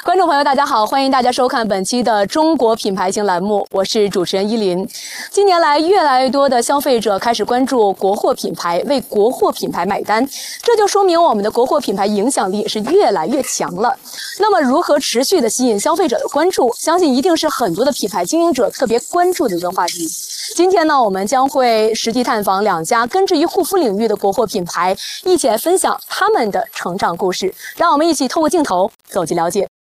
观众朋友，大家好，欢迎大家收看本期的中国品牌行栏目，我是主持人依林。近年来，越来越多的消费者开始关注国货品牌，为国货品牌买单，这就说明我们的国货品牌影响力是越来越强了。那么，如何持续的吸引消费者的关注，相信一定是很多的品牌经营者特别关注的一个话题。今天呢，我们将会实地探访2家根植于护肤领域的国货品牌，一起来分享他们的成长故事。让我们一起透过镜头走进了解。